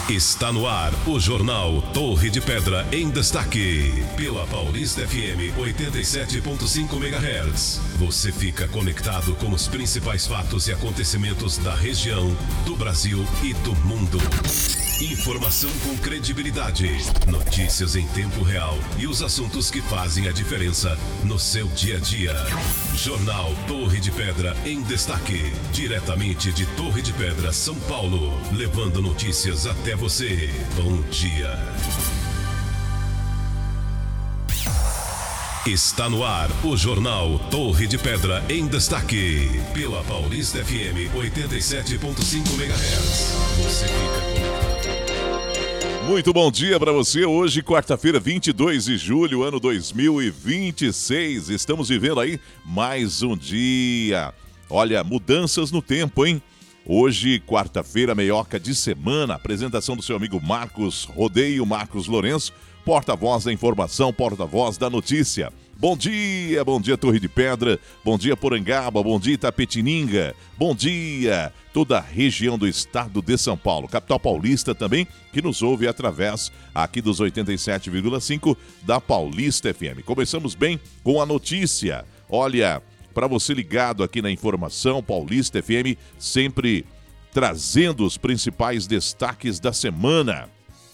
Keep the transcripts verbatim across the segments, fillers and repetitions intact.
Está no ar o Jornal Torre de Pedra em Destaque. Pela Paulista F M oitenta e sete ponto cinco megahertz. Você fica conectado com os principais fatos e acontecimentos da região, do Brasil e do mundo. Informação com credibilidade, notícias em tempo real e os assuntos que fazem a diferença no seu dia a dia. Jornal Torre de Pedra em Destaque, diretamente de Torre de Pedra, São Paulo, levando notícias até você. Bom dia. Está no ar o Jornal Torre de Pedra em Destaque, pela Paulista F M oitenta e sete ponto cinco megahertz. Você fica conectado. Muito bom dia para você. Hoje, quarta-feira, vinte e dois de julho, ano dois mil e vinte e seis. Estamos vivendo aí mais um dia. Olha, mudanças no tempo, hein? Hoje, quarta-feira, meioca de semana. Apresentação do seu amigo Marcos Rodeio, Marcos Lourenço, porta-voz da informação, porta-voz da notícia. Bom dia, bom dia Torre de Pedra, bom dia Porangaba, bom dia Itapetininga, bom dia toda a região do estado de São Paulo, capital paulista também, que nos ouve através aqui dos oitenta e sete vírgula cinco da Paulista F M. Começamos bem com a notícia. Olha, para você ligado aqui na informação, Paulista F M sempre trazendo os principais destaques da semana.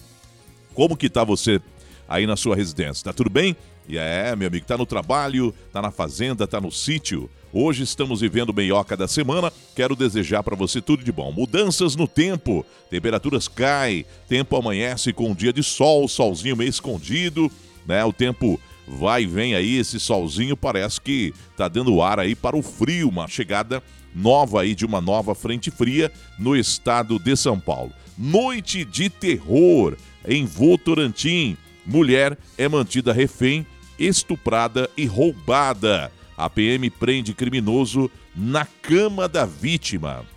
Como que tá você aí na sua residência? Tá tudo bem? E é, meu amigo, tá no trabalho, tá na fazenda, tá no sítio. Hoje estamos vivendo o meioca da semana. Quero desejar para você tudo de bom. Mudanças no tempo, temperaturas caem, tempo amanhece com um dia de sol, solzinho meio escondido, né? O tempo vai e vem aí, esse solzinho parece que tá dando ar aí para o frio, uma chegada nova aí de uma nova frente fria no estado de São Paulo. Noite de terror em Votorantim. Mulher é mantida refém, estuprada e roubada. A P M prende criminoso na cama da vítima.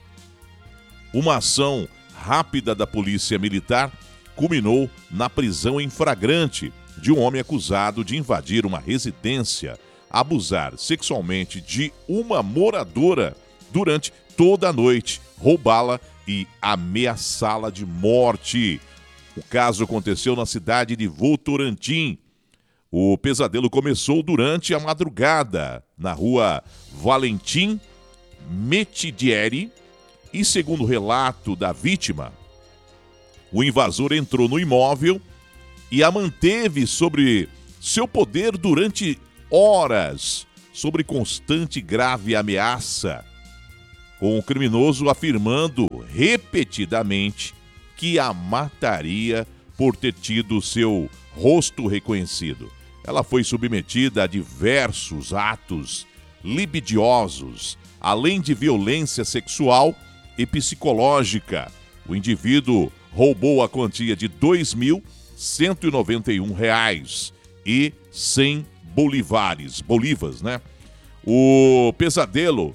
Uma ação rápida da Polícia Militar culminou na prisão em flagrante de um homem acusado de invadir uma residência, abusar sexualmente de uma moradora durante toda a noite, roubá-la e ameaçá-la de morte. O caso aconteceu na cidade de Votorantim. O pesadelo começou durante a madrugada, na rua Valentim Metidieri, e segundo o relato da vítima, o invasor entrou no imóvel e a manteve sob seu poder durante horas, sob constante e grave ameaça, com o criminoso afirmando repetidamente que a mataria por ter tido seu rosto reconhecido. Ela foi submetida a diversos atos libidinosos, além de violência sexual e psicológica. O indivíduo roubou a quantia de dois mil cento e noventa e um reais e cem bolívares, bolívas, né? O pesadelo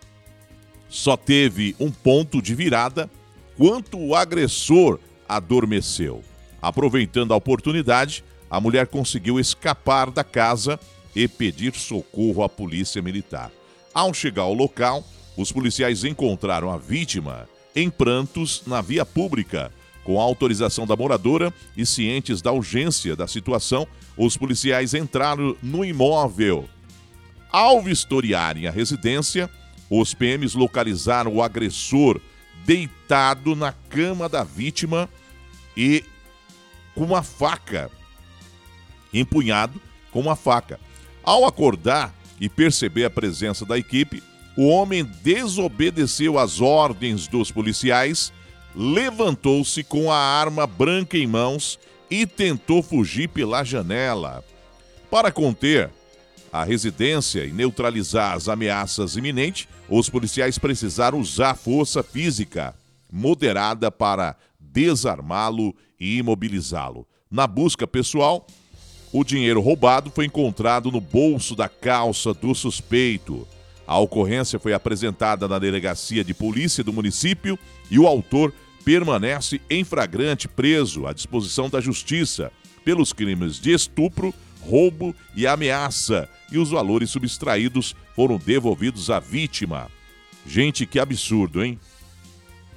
só teve um ponto de virada quando o agressor adormeceu. Aproveitando a oportunidade, a mulher conseguiu escapar da casa e pedir socorro à polícia militar. Ao chegar ao local, os policiais encontraram a vítima em prantos na via pública. Com a autorização da moradora e cientes da urgência da situação, os policiais entraram no imóvel. Ao vistoriarem a residência, os P Ms localizaram o agressor deitado na cama da vítima e com uma faca, empunhado com uma faca. Ao acordar e perceber a presença da equipe, o homem desobedeceu às ordens dos policiais, levantou-se com a arma branca em mãos e tentou fugir pela janela. Para conter a residência e neutralizar as ameaças iminentes, os policiais precisaram usar força física moderada para desarmá-lo e imobilizá-lo. Na busca pessoal, o dinheiro roubado foi encontrado no bolso da calça do suspeito. A ocorrência foi apresentada na delegacia de polícia do município e o autor permanece em flagrante preso à disposição da justiça pelos crimes de estupro, roubo e ameaça, e os valores subtraídos foram devolvidos à vítima. Gente, que absurdo, hein?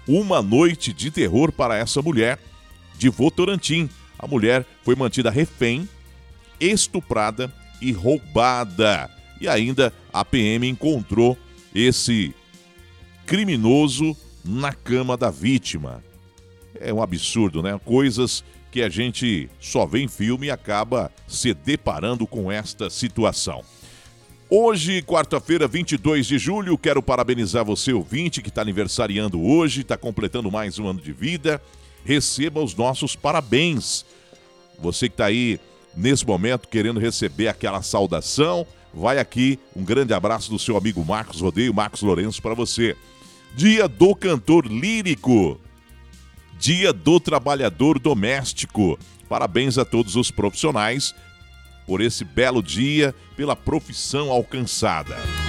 uma noite de terror para essa mulher de Votorantim. A mulher foi mantida refém, estuprada e roubada. E ainda a P M encontrou esse criminoso na cama da vítima. É um absurdo, né? Coisas que a gente só vê em filme e acaba se deparando com esta situação. Hoje, quarta-feira, vinte e dois de julho, quero parabenizar você, ouvinte, que está aniversariando hoje, está completando mais um ano de vida. Receba os nossos parabéns. Você que está aí, nesse momento, querendo receber aquela saudação, vai aqui, um grande abraço do seu amigo Marcos Rodeio, Marcos Lourenço, para você. Dia do cantor lírico. Dia do trabalhador doméstico. Parabéns a todos os profissionais por esse belo dia, pela profissão alcançada.